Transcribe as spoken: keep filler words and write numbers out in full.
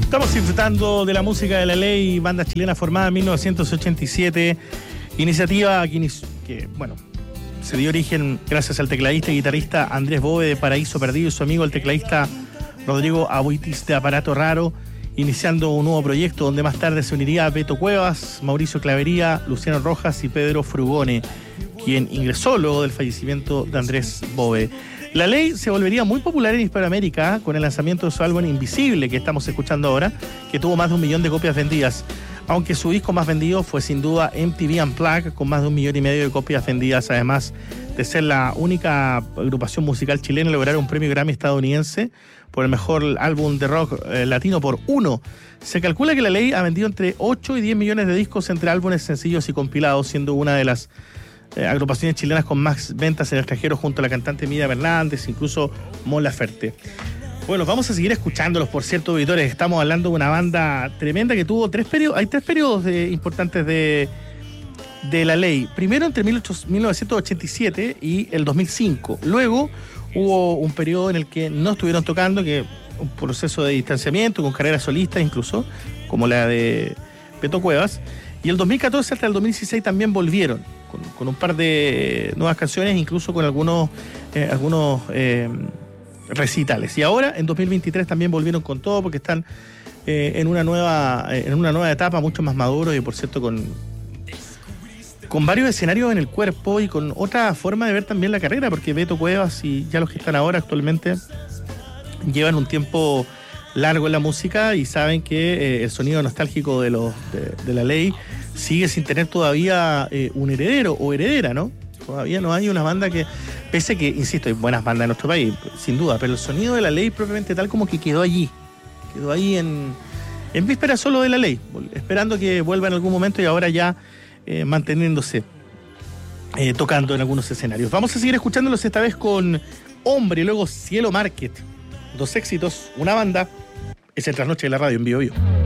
Estamos disfrutando de la música de La Ley, banda chilena formada en mil novecientos ochenta y siete, iniciativa que, que bueno, se dio origen gracias al tecladista y guitarrista Andrés Bove de Paraíso Perdido y su amigo el tecladista Rodrigo Aboitis de Aparato Raro, iniciando un nuevo proyecto donde más tarde se uniría Beto Cuevas, Mauricio Clavería, Luciano Rojas y Pedro Frugone, quien ingresó luego del fallecimiento de Andrés Bove. La Ley se volvería muy popular en Hispanoamérica con el lanzamiento de su álbum Invisible, que estamos escuchando ahora, que tuvo más de un millón de copias vendidas, aunque su disco más vendido fue sin duda M T V Unplugged, con más de un millón y medio de copias vendidas, además de ser la única agrupación musical chilena en lograr un premio Grammy estadounidense por el mejor álbum de rock eh, latino por uno. Se calcula que La Ley ha vendido entre ocho y diez millones de discos entre álbumes, sencillos y compilados, siendo una de las Eh, agrupaciones chilenas con más ventas en el extranjero junto a la cantante Miriam Hernández, incluso Mon Laferte. Bueno, vamos a seguir escuchándolos, por cierto, auditores. Estamos hablando de una banda tremenda que tuvo tres periodos, hay tres periodos de, importantes de, de La Ley. Primero entre mil novecientos ochenta y siete y el dos mil cinco. Luego hubo un periodo en el que no estuvieron tocando, que un proceso de distanciamiento con carreras solistas incluso, como la de Beto Cuevas. Y el dos mil catorce hasta el dos mil dieciséis también volvieron Con, con un par de nuevas canciones, incluso con algunos, eh, algunos eh, recitales. Y ahora, en dos mil veintitrés, también volvieron con todo, porque están eh, en una nueva eh, en una nueva etapa, mucho más maduros y, por cierto, con, con varios escenarios en el cuerpo y con otra forma de ver también la carrera, porque Beto Cuevas y ya los que están ahora actualmente llevan un tiempo largo en la música y saben que eh, el sonido nostálgico de, los, de, de La Ley sigue sin tener todavía eh, un heredero o heredera, ¿no? Todavía no hay una banda que, pese a que, insisto, hay buenas bandas en nuestro país, sin duda, pero el sonido de La Ley propiamente tal como que quedó allí, quedó ahí en, en víspera solo de La Ley, esperando que vuelva en algún momento y ahora ya eh, manteniéndose, eh, tocando en algunos escenarios. Vamos a seguir escuchándolos esta vez con Hombre y luego Cielo Market. Dos éxitos, una banda, es el Trasnoche de la Radio en Bio Bio.